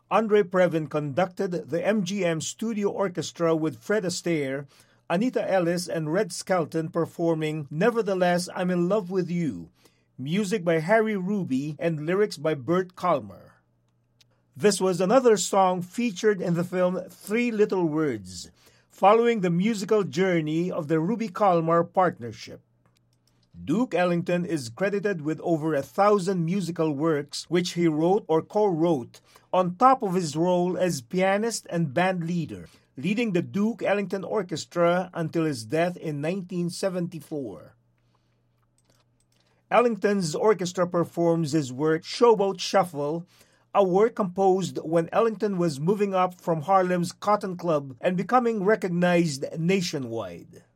Andre Previn conducted the MGM Studio Orchestra with Fred Astaire, Anita Ellis, and Red Skelton performing Nevertheless I'm in Love with You, music by Harry Ruby and lyrics by Bert Kalmer. This was another song featured in the film Three Little Words, following the musical journey of the Ruby-Kalmar partnership. Duke Ellington is credited with over 1,000 musical works which he wrote or co-wrote, on top of his role as pianist and band leader, leading the Duke Ellington Orchestra until his death in 1974. Ellington's orchestra performs his work Showboat Shuffle, a work composed when Ellington was moving up from Harlem's Cotton Club and becoming recognized nationwide.